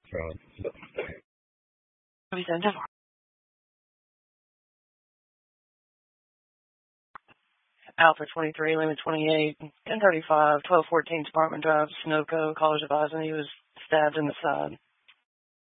Alpha 23, Lima 28, 1035, 1214 Department Drive, Sunoco, College of Boston. He was stabbed in the side.